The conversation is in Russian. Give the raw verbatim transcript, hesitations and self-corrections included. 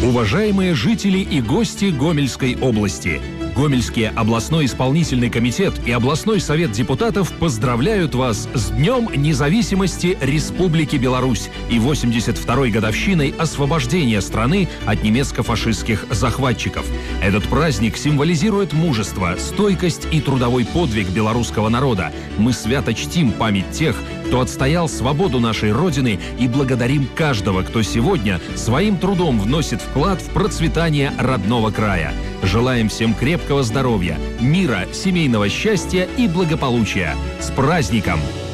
Уважаемые жители и гости Гомельской области! Гомельский областной исполнительный комитет и областной совет депутатов поздравляют вас с Днем независимости Республики Беларусь и восемьдесят второй годовщиной освобождения страны от немецко-фашистских захватчиков. Этот праздник символизирует мужество, стойкость и трудовой подвиг белорусского народа. Мы свято чтим память тех, кто отстоял свободу нашей Родины, и благодарим каждого, кто сегодня своим трудом вносит вклад в процветание родного края. Желаем всем крепкого здоровья, мира, семейного счастья и благополучия. С праздником!